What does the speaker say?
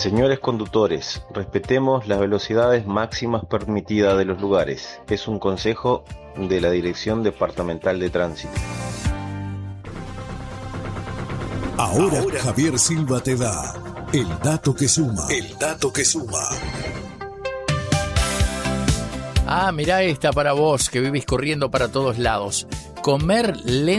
Señores conductores, respetemos las velocidades máximas permitidas de los lugares. Es un consejo de la Dirección Departamental de Tránsito. Ahora Javier Silva te da el dato que suma. El dato que suma. Mirá esta para vos que vivís corriendo para todos lados. Comer lento